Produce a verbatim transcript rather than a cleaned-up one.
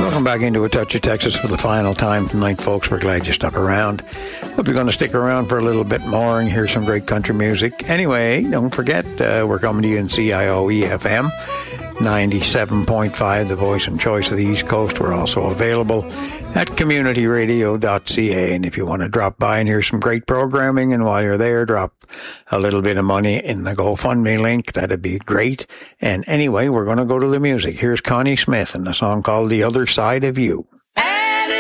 Welcome back into A Touch of Texas for the final time tonight, folks. We're glad you stuck around. Hope you're going to stick around for a little bit more and hear some great country music. Anyway, don't forget, uh, we're coming to you in C I O E F M, ninety-seven point five, the voice and choice of the East Coast. We're also available at community radio dot c a. And if you want to drop by and hear some great programming, and while you're there, drop a little bit of money in the GoFundMe link, that'd be great. And anyway, we're going to go to the music. Here's Connie Smith and a song called The Other Side of You.